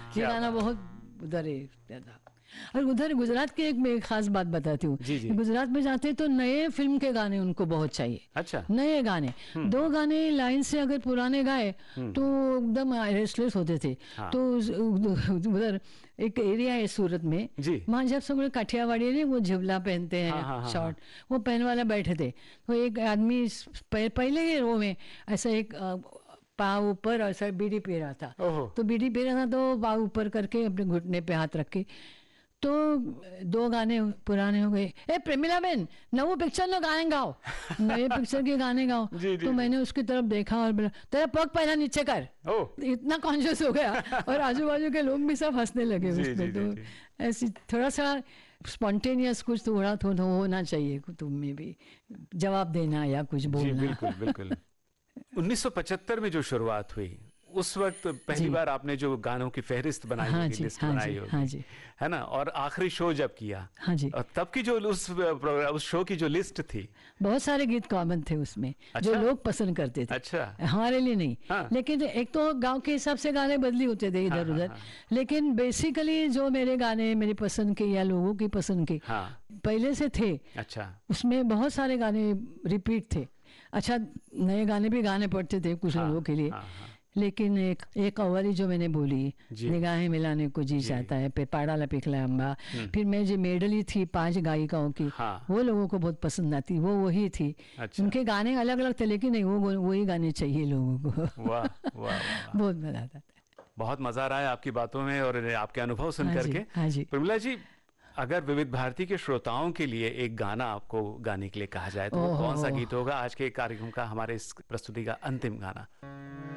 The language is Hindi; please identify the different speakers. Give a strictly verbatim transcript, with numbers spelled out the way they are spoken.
Speaker 1: ये गाना बहुत उधर है था। और उधर गुजरात की एक मैं एक खास बात बताती हूँ, गुजरात में जाते तो नए फिल्म के गाने उनको बहुत चाहिए।
Speaker 2: अच्छा।
Speaker 1: नए गाने, दो गाने लाइन से अगर पुराने गाए तो एकदम रेस्टलेस होते थे। हाँ। तो उधर एक एरिया है सूरत में, वहाँ जब सब लोग काठियावाड़ी ने वो झबला पहनते हैं, हाँ, हाँ, शॉर्ट, हाँ, वो पहन वाला बैठे थे, तो एक आदमी पहले ही रो में ऐसा एक पाँव ऊपर ऐसा बीड़ी पी रहा था, तो बीड़ी पी रहा था तो पाँव ऊपर करके अपने घुटने पे हाथ रख के, तो दो गाने पुराने हो गए, ए प्रेमिला बहन नवो पिक्चर नो गाने गाओ, नए पिक्चर के गाने गाओ। जी, जी, तो मैंने उसकी तरफ देखा और बोला तेरा पग पहला नीचे कर, इतना कॉन्शियस हो गया और आजू बाजू के लोग भी सब हंसने लगे उसमें। तो ऐसी थोड़ा सा स्पॉन्टेनियस कुछ थोड़ा थोड़ा होना चाहिए तुम में भी, जवाब देना या कुछ बोलना।
Speaker 2: बिल्कुल बिल्कुल। उन्नीस सौ पचहत्तर में जो शुरुआत हुई उस वक्त पहली बार आपने जो गानों की फहरिस्त बनाई
Speaker 1: हाँ
Speaker 2: होगी,
Speaker 1: जी,
Speaker 2: लिस्ट
Speaker 1: हाँ
Speaker 2: बनाई
Speaker 1: जी,
Speaker 2: होगी,
Speaker 1: हाँ जी,
Speaker 2: है ना, और आखिरी शो जब किया,
Speaker 1: हाँ जी,
Speaker 2: और तब की जो उस प्रोग्राम उस शो की जो लिस्ट थी,
Speaker 1: बहुत सारे गीत कॉमन थे उसमें। अच्छा? जो लोग पसंद करते थे। अच्छा। हमारे लिए नहीं। हाँ। लेकिन एक तो गांव के हिसाब से गाने बदली होते थे इधर उधर, हाँ, हाँ, लेकिन बेसिकली जो मेरे गाने मेरी पसंद के या लोगों की पसंद के हाँ। पहले से थे। अच्छा। उसमें बहुत सारे गाने रिपीट थे। अच्छा, नए गाने भी गाने पड़ते थे कुछ लोगों के लिए, लेकिन एक एक कव्वाली जो मैंने बोली, निगाहें मिलाने को जी चाहता है, फिर पाड़ा लपिखला अम्बा, फिर मैं जो मेडली थी पांच गायिकाओं की, हाँ। वो लोगों को बहुत पसंद आती, वो वही थी। अच्छा। उनके गाने अलग अलग थे लेकिन नहीं, वो वही गाने चाहिए लोगों को।
Speaker 2: वाह वाह,
Speaker 1: बहुत मजा आता था।
Speaker 2: बहुत मजा आ रहा है आपकी बातों में और आपके अनुभव सुन करके।
Speaker 1: हाँ जी।
Speaker 2: प्रमिला जी, अगर विविध भारती के श्रोताओं के लिए एक गाना आपको गाने के लिए कहा जाए तो वो कौन सा गीत होगा आज के कार्यक्रम का, हमारे इस प्रस्तुति का अंतिम गाना?